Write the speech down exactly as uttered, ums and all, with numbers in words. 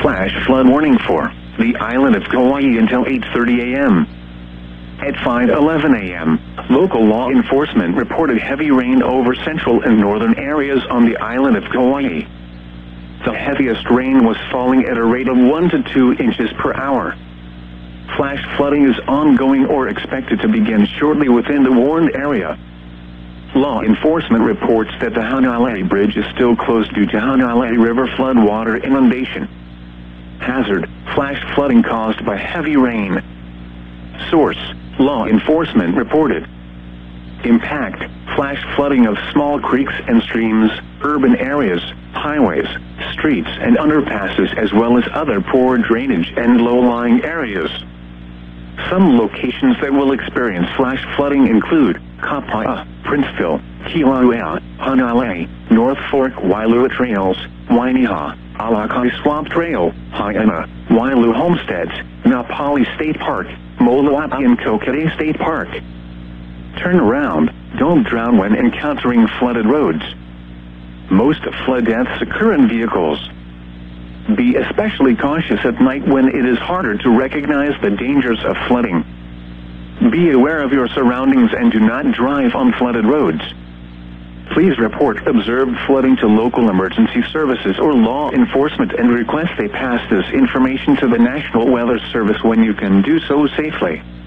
Flash flood warning for the island of Kauai until eight thirty a m At five eleven a m, local law enforcement reported heavy rain over central and northern areas on the island of Kauai. The heaviest rain was falling at a rate of one to two inches per hour. Flash flooding is ongoing or expected to begin shortly within the warned area. Law enforcement reports that the Hanalei Bridge is still closed due to Hanalei River flood water inundation. Hazard: flash flooding caused by heavy rain. Source: law enforcement reported. Impact: flash flooding of small creeks and streams, urban areas, highways, streets and underpasses, as well as other poor drainage and low-lying areas. Some locations that will experience flash flooding include Kapaa, Princeville, Kilauea, Hanalei, North Fork Wailua Trails, Wainiha, Alakai Swamp Trail, Haina, Wailu Homesteads, Napali State Park, Moloapi and Kokere State Park. Turn around, don't drown when encountering flooded roads. Most flood deaths occur in vehicles. Be especially cautious at night when it is harder to recognize the dangers of flooding. Be aware of your surroundings and do not drive on flooded roads. Please report observed flooding to local emergency services or law enforcement and request they pass this information to the National Weather Service when you can do so safely.